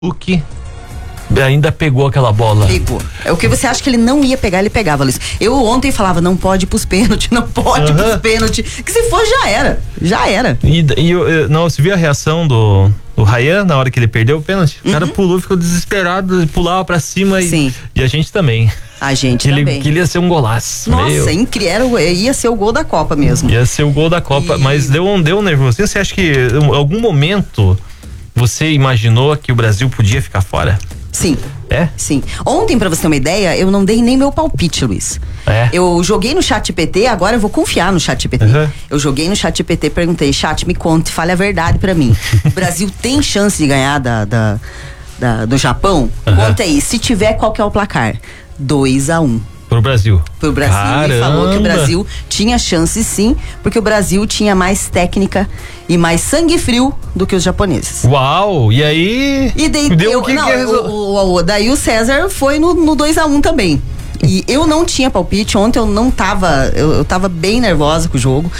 O que ainda pegou aquela bola. Pegou. É o que você acha que ele não ia pegar, ele pegava, Luiz. Eu ontem falava, não pode ir pros pênaltis, não pode ir pros pênaltis. Que se for, já era. Já era. Não, você viu a reação do Ryan na hora que ele perdeu o pênalti? O cara pulou, ficou desesperado, pulava pra cima. Sim. E a gente também. A gente também. Ele queria ser um golaço. Nossa, incrível. Ia ser o gol da Copa mesmo. Ia ser o gol da Copa, mas deu um nervosinho. Você acha que em algum momento você imaginou que o Brasil podia ficar fora? Sim. É? Sim. Ontem, pra você ter uma ideia, eu não dei nem meu palpite, Luiz. É? Eu joguei no ChatGPT, agora eu vou confiar no ChatGPT. Eu joguei no ChatGPT, perguntei, chat, me conte, fale a verdade pra mim. O Brasil tem chance de ganhar do Japão? Conta aí, se tiver, qual que é o placar? 2-1. Pro Brasil. Pro Brasil. Caramba. Ele falou que o Brasil tinha chance, sim, porque o Brasil tinha mais técnica e mais sangue frio do que os japoneses. Uau! E aí? E daí daí o César foi no 2-1 também. E eu não tinha palpite, ontem eu não tava, eu tava bem nervosa com o jogo.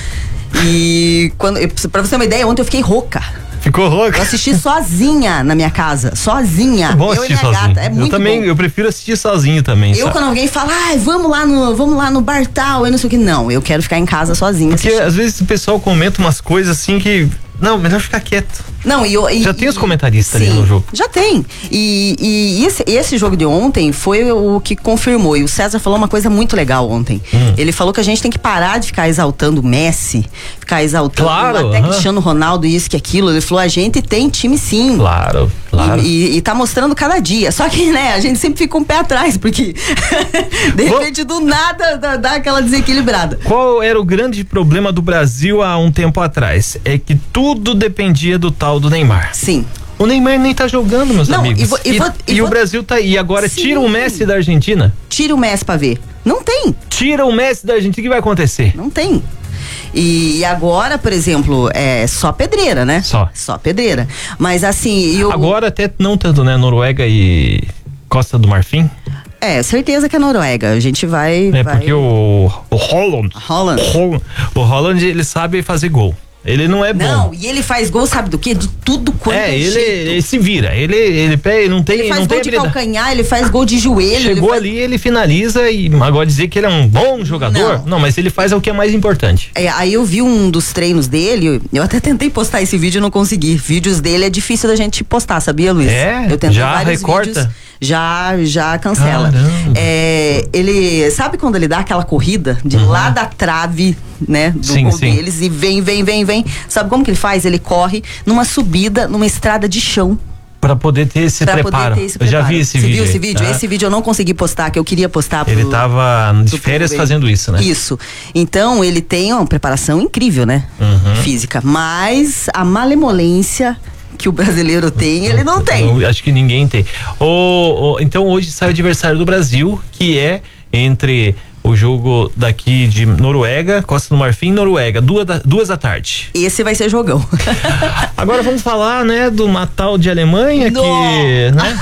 E pra você ter uma ideia, ontem eu fiquei rouca. Ficou rouca? Eu assisti sozinha na minha casa, sozinha. É bom assistir sozinho. Gata, é muito eu também, bom. eu prefiro assistir sozinho também. Quando alguém fala, vamos lá no bar tal, eu não sei o que, não, eu quero ficar em casa sozinha. Porque às vezes o pessoal comenta umas coisas assim que, não, melhor ficar quieto. Não, já tem os comentaristas ali no jogo. Já tem. E esse jogo de ontem foi o que confirmou. E o César falou uma coisa muito legal ontem. Ele falou que a gente tem que parar de ficar exaltando o Messi, ficar exaltando até Cristiano Ronaldo, isso que aquilo. Ele falou, a gente tem time sim. Claro. E tá mostrando cada dia. Só que, né, a gente sempre fica um pé atrás, porque de repente do nada dá aquela desequilibrada. Qual era o grande problema do Brasil há um tempo atrás? É que tudo dependia do tal do Neymar. Sim. O Neymar nem tá jogando, meus amigos. E o Brasil tá aí. Agora tira o Messi da Argentina. Tira o Messi pra ver. Não tem. Tira o Messi da Argentina, o que vai acontecer? Não tem. E agora, por exemplo, é só pedreira, né? Só pedreira. Mas assim... Agora até não tanto, né? Noruega e Costa do Marfim. É, certeza que é Noruega. A gente vai... Porque o Haaland, ele sabe fazer gol. Ele não é bom. Não, e ele faz gol, sabe do quê? De tudo quanto é jeito. Ele se vira. Ele pega, não tem. Ele faz não gol tem de calcanhar, ele faz gol de joelho. Chegou ali, ele finaliza e agora dizer que ele é um bom jogador. Não, mas ele faz o que é mais importante. Aí eu vi um dos treinos dele, eu até tentei postar esse vídeo e não consegui. Vídeos dele é difícil da gente postar, sabia, Luiz? Eu tentei já vários recorta? Vídeos, já cancela. Ele, sabe quando ele dá aquela corrida de lá da trave, né, do gol deles e vem. Sabe como que ele faz? Ele corre numa subida, numa estrada de chão. Pra poder ter esse preparo. Eu já vi esse vídeo. Você viu esse vídeo? Esse vídeo eu não consegui postar, que eu queria postar. Ele tava de férias fazendo isso, né? Isso. Então, ele tem uma preparação incrível, né? Física. Mas a malemolência que o brasileiro tem, ele não tem. Acho que ninguém tem. Então, hoje sai o adversário do Brasil, que é entre o jogo daqui de Noruega, Costa do Marfim e Noruega, 2 da tarde. Esse vai ser jogão. Agora vamos falar, né, do Natal de Alemanha, que, né?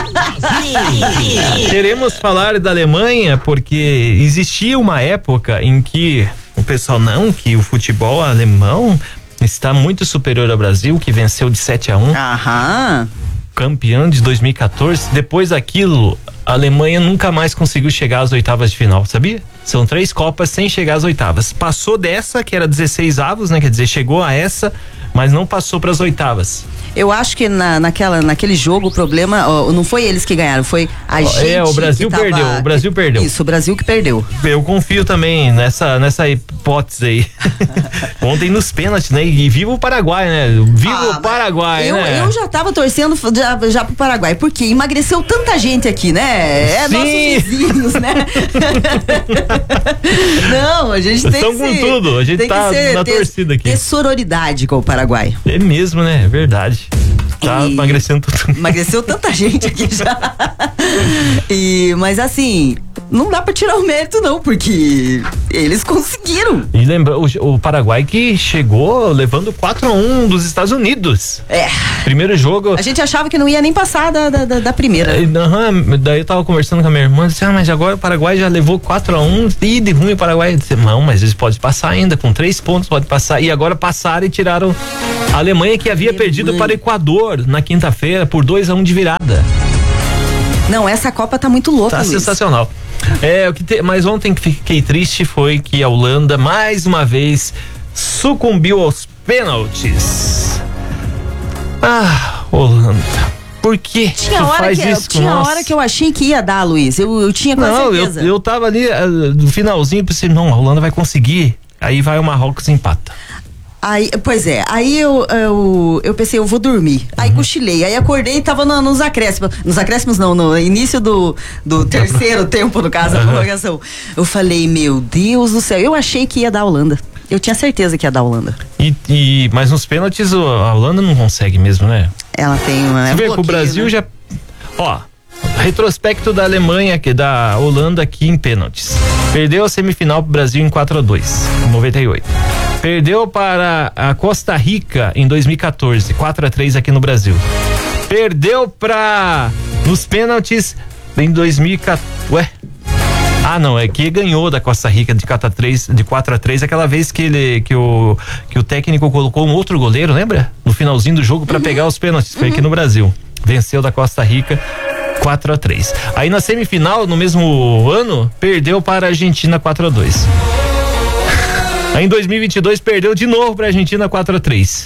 Queremos falar da Alemanha porque existia uma época em que o pessoal que o futebol alemão está muito superior ao Brasil, que venceu de 7-1. Campeão de 2014. Depois daquilo, a Alemanha nunca mais conseguiu chegar às oitavas de final, sabia? São 3 Copas sem chegar às oitavas. Passou dessa, que era 16 avos, né? Quer dizer, chegou a essa, mas não passou para as oitavas. Eu acho que naquele jogo o problema não foi eles que ganharam, foi a gente. O Brasil perdeu. O Brasil perdeu. Isso, o Brasil que perdeu. Eu confio também nessa hipótese aí. Ontem nos pênaltis, né? E viva o Paraguai, né? Viva o Paraguai, né? Eu já tava torcendo já pro Paraguai, porque emagreceu tanta gente aqui, né? Nossos vizinhos, né? Não, a gente tem que com tudo, a gente tá na torcida aqui. Ter sororidade com o Paraguai. É mesmo, né? É verdade. Tá emagrecendo tudo. Emagreceu tanta gente aqui já. Mas assim, não dá pra tirar o mérito não, porque eles conseguiram. E lembra, o Paraguai que chegou levando 4-1 dos Estados Unidos. Primeiro jogo. A gente achava que não ia nem passar da primeira. Daí eu tava conversando com a minha irmã, disse, mas agora o Paraguai já levou 4-1 e de ruim o Paraguai. Eu disse, não, mas eles podem passar ainda, com 3 pontos pode passar. E agora passaram e tiraram a Alemanha, que havia perdido para o Equador na quinta-feira por 2-1 de virada. Não, essa Copa tá muito louca, Tá Luiz. Sensacional. Mas ontem que fiquei triste foi que a Holanda mais uma vez sucumbiu aos pênaltis. Holanda, por que tinha hora que eu achei que ia dar, Luiz. Eu tinha quase certeza. Eu tava ali no finalzinho, pensei, não, a Holanda vai conseguir. Aí vai o Marrocos e empata. Aí eu pensei, eu vou dormir. Aí cochilei, aí acordei e tava nos acréscimos. Nos acréscimos não, no início do terceiro tempo, no caso, da prorrogação. Eu falei, meu Deus do céu, eu achei que ia dar a Holanda. Eu tinha certeza que ia dar a Holanda. Mas nos pênaltis a Holanda não consegue mesmo, né? Ela tem uma. Você vê que o Brasil, né? Retrospecto da Alemanha, da Holanda aqui em pênaltis. Perdeu a semifinal pro Brasil em 4-2, em 98. Perdeu para a Costa Rica em 2014, 4-3 aqui no Brasil. Perdeu nos pênaltis em 2014. É que ganhou da Costa Rica de 4-3, aquela vez que o técnico colocou um outro goleiro, lembra? No finalzinho do jogo para pegar os pênaltis, foi aqui no Brasil. Venceu da Costa Rica 4-3. Aí na semifinal, no mesmo ano, perdeu para a Argentina 4-2. Aí em 2022 perdeu de novo para a Argentina 4-3.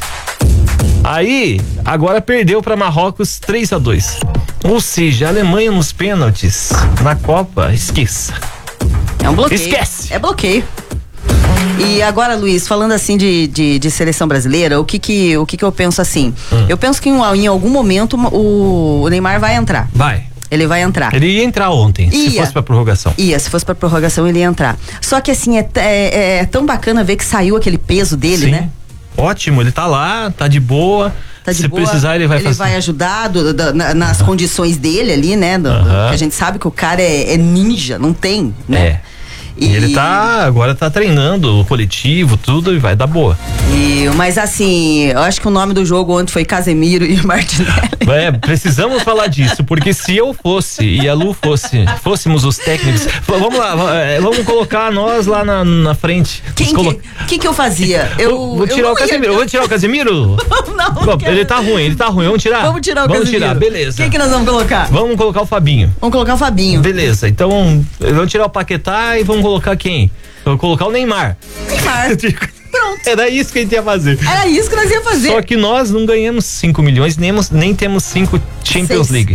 Aí, agora perdeu para Marrocos 3-2. Ou seja, a Alemanha nos pênaltis na Copa, esqueça. É um bloqueio. Esquece. É bloqueio. E agora, Luiz, falando assim de seleção brasileira, o que eu penso assim? Eu penso que em algum momento o Neymar vai entrar. Vai. Ele vai entrar. Ele ia entrar ontem, se fosse pra prorrogação. Se fosse pra prorrogação, ele ia entrar. Só que assim, é tão bacana ver que saiu aquele peso dele, né? Ótimo, ele tá lá, tá de boa. Se precisar, ele vai fazer. Ele vai ajudar nas condições dele ali, né? Que a gente sabe que o cara é ninja, não tem, né? E ele agora tá treinando o coletivo, tudo, e vai dar boa. Mas assim, eu acho que o nome do jogo ontem foi Casemiro e Martinelli. Precisamos falar disso, porque se eu fosse e a Lu fôssemos os técnicos, vamos lá, vamos colocar nós lá na frente. Que eu fazia? Vou tirar o Casemiro. Vou tirar o Casemiro? Não, ele tá ruim, vamos tirar? Vamos tirar o Casemiro. Vamos tirar, beleza. Quem que nós vamos colocar? Vamos colocar o Fabinho. Vamos colocar o Fabinho. Beleza, então vamos tirar o Paquetá e vamos colocar quem? Vamos colocar o Neymar. Pronto. Era isso que a gente ia fazer. Era isso que nós ia fazer. Só que nós não ganhamos 5 milhões, nem temos 5 Champions League.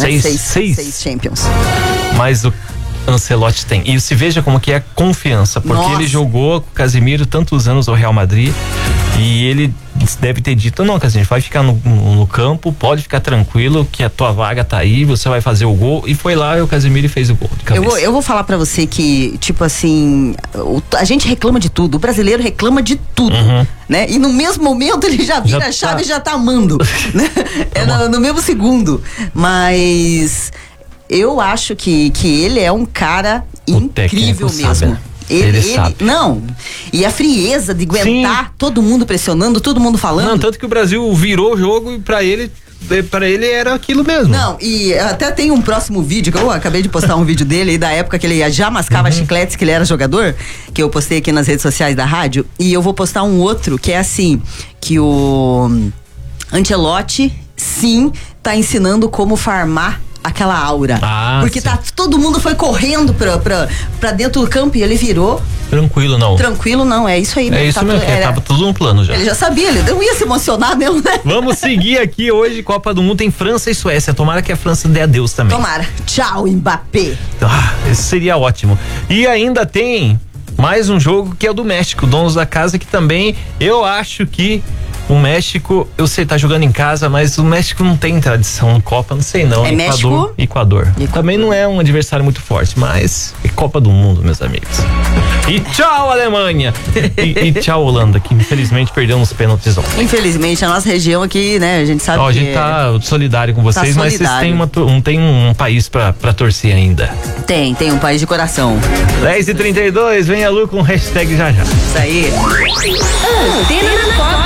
6 Champions. Mas o Ancelotti tem. E se veja como que é a confiança, porque ele jogou com o Casemiro tantos anos no Real Madrid e ele deve ter dito, não, Casemiro, vai ficar no campo, pode ficar tranquilo que a tua vaga tá aí, você vai fazer o gol. E foi lá e o Casemiro fez o gol de cabeça. Eu vou falar pra você que, tipo assim, a gente reclama de tudo, o brasileiro reclama de tudo, né? E no mesmo momento ele já vira a chave e já tá amando, né? No mesmo segundo. Mas eu acho que ele é um cara incrível mesmo. Sabe. Ele sabe. Não. E a frieza de aguentar todo mundo pressionando, todo mundo falando. Não, tanto que o Brasil virou o jogo e pra ele era aquilo mesmo. Não, e até tem um próximo vídeo, que eu acabei de postar um vídeo dele da época que ele já mascava chicletes, que ele era jogador, que eu postei aqui nas redes sociais da rádio, e eu vou postar um outro, que é assim, que o Ancelotti, sim, tá ensinando como farmar aquela aura. Porque todo mundo foi correndo pra dentro do campo e ele virou. Tranquilo não, é isso aí. É isso mesmo, tava tudo no plano já. Ele já sabia, ele não ia se emocionar mesmo, né? Vamos seguir aqui hoje, Copa do Mundo tem França e Suécia, tomara que a França dê adeus também. Tomara. Tchau, Mbappé. Isso seria ótimo. E ainda tem mais um jogo que é o do México, donos da casa, que também eu acho que o México, eu sei, tá jogando em casa, mas o México não tem tradição no Copa, não sei não. Equador. Também não é um adversário muito forte, mas é Copa do Mundo, meus amigos. E tchau, Alemanha. E tchau, Holanda, que infelizmente perdeu nos pênaltis ontem. Infelizmente, a nossa região aqui, né, a gente sabe que... A gente tá solidário com vocês, mas vocês têm um país pra torcer ainda. Tem um país de coração. 10h32, vem a Lu com hashtag já. Isso aí. Antena Copa.